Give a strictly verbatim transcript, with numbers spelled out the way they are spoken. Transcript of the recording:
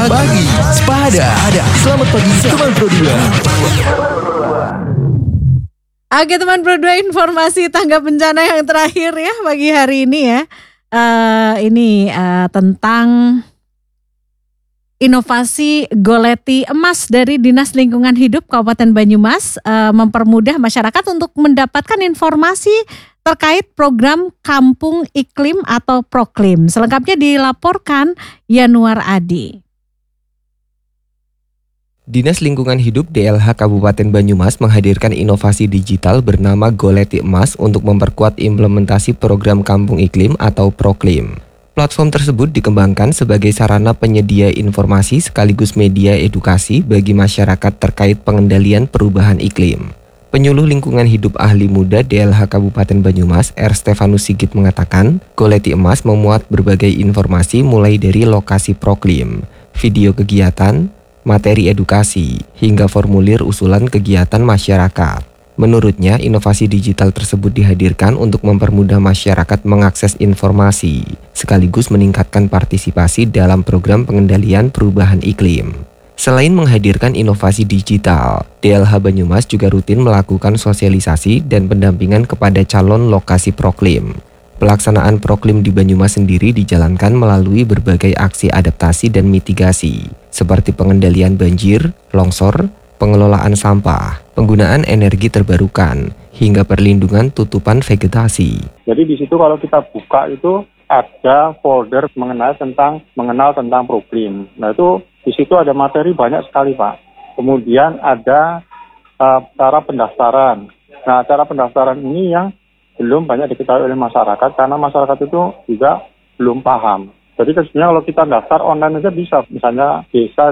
Pagi Sepada. Selamat pagi teman Pro dua. Oke teman Pro dua, informasi tanggap bencana yang terakhir ya pagi hari ini ya. Uh, ini uh, tentang inovasi Goleti Emas dari Dinas Lingkungan Hidup Kabupaten Banyumas uh, mempermudah masyarakat untuk mendapatkan informasi terkait program Kampung Iklim atau Proklim. Selengkapnya dilaporkan Yanuar Adi. Dinas Lingkungan Hidup D L H Kabupaten Banyumas menghadirkan inovasi digital bernama Goleti Emas untuk memperkuat implementasi program Kampung Iklim atau Proklim. Platform tersebut dikembangkan sebagai sarana penyedia informasi sekaligus media edukasi bagi masyarakat terkait pengendalian perubahan iklim. Penyuluh lingkungan hidup ahli muda D L H Kabupaten Banyumas, R. Stefanus Sigit mengatakan, Goleti Emas memuat berbagai informasi mulai dari lokasi Proklim, video kegiatan, materi edukasi, hingga formulir usulan kegiatan masyarakat. Menurutnya, inovasi digital tersebut dihadirkan untuk mempermudah masyarakat mengakses informasi, sekaligus meningkatkan partisipasi dalam program pengendalian perubahan iklim. Selain menghadirkan inovasi digital, D L H Banyumas juga rutin melakukan sosialisasi dan pendampingan kepada calon lokasi Proklim. Pelaksanaan Proklim di Banyumas sendiri dijalankan melalui berbagai aksi adaptasi dan mitigasi, seperti pengendalian banjir, longsor, pengelolaan sampah, penggunaan energi terbarukan, hingga perlindungan tutupan vegetasi. Jadi di situ kalau kita buka itu ada folder mengenai tentang mengenal tentang Proklim. Nah itu di situ ada materi banyak sekali Pak. Kemudian ada uh, cara pendaftaran. Nah cara pendaftaran ini yang belum banyak diketahui oleh masyarakat karena masyarakat itu juga belum paham. Jadi sebenarnya kalau kita daftar online aja bisa, misalnya desa